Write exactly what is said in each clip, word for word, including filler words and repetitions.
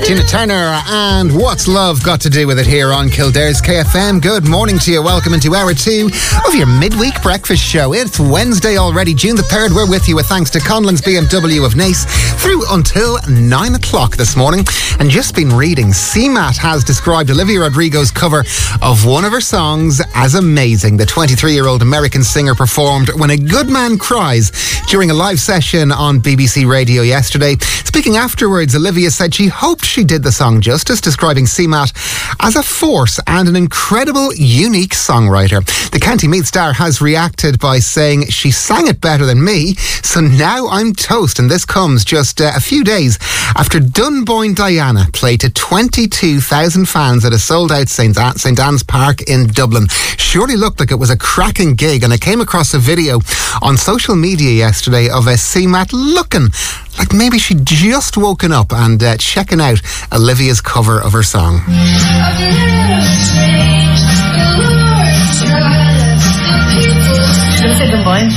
Tina Turner and What's Love Got to Do With It here on Kildare's K F M. Good morning to you. Welcome into hour two of your midweek breakfast show. It's Wednesday already, June the third. We're with you with thanks to Conlon's B M W of Naas through until nine o'clock this morning. And just been reading, C MAT has described Olivia Rodrigo's cover of one of her songs as amazing. The twenty-three-year-old American singer performed When a Good Man Cries during a live session on B B C Radio yesterday. Speaking afterwards, Olivia said she hoped she did the song justice, describing C MAT as a force and an incredible, unique songwriter. The County Meath star has reacted by saying she sang it better than me, so now I'm toast. And this comes just uh, a few days after Dunboyne Diana played to twenty-two thousand fans at a sold-out St Anne's Park in Dublin. Surely looked like it was a cracking gig, and I came across a video on social media yesterday of a C MAT looking like maybe she'd just woken up and uh, checking out Olivia's cover of her song. Should I say Dunboyne?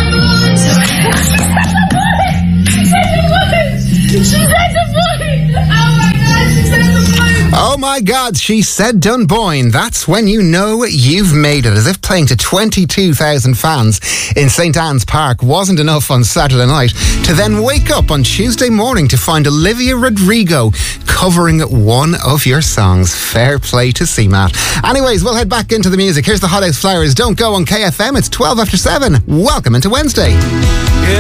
She said Dunboyne! Oh my God, she said Dunboyne! Oh my God, she said Dunboyne. That's when you know you've made it. As if playing to twenty-two thousand fans in St Anne's Park wasn't enough on Saturday night, to then wake up on Tuesday morning to find Olivia Rodrigo covering one of your songs. Fair play to C MAT. Anyways, we'll head back into the music. Here's the Hot House Flowers. Don't go on K F M. It's twelve after seven. Welcome into Wednesday.